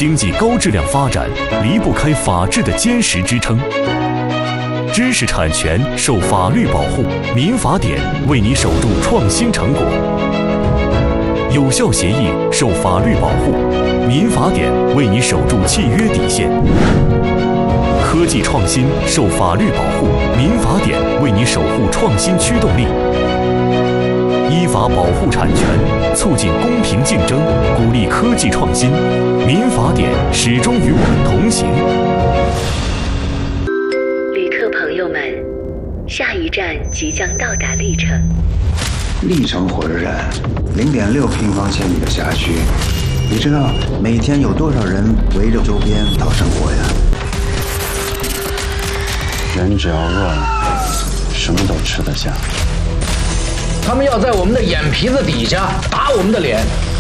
经济高质量发展离不开法治的坚实支撑。知识产权受法律保护，民法典为你守住创新成果；有效协议受法律保护，民法典为你守住契约底线；科技创新受法律保护，民法典为你守护创新驱动力。依法保护产权，促进公平竞争，鼓励科技创新。民法典始终与我们同行。 旅客朋友们，下一站即将到达历城。 历城火车站，0.6平方千米的辖区，你知道每天有多少人围着周边讨生活呀？ 人只要饿了，什么都吃得下。 他们要在我们的眼皮子底下打我们的脸。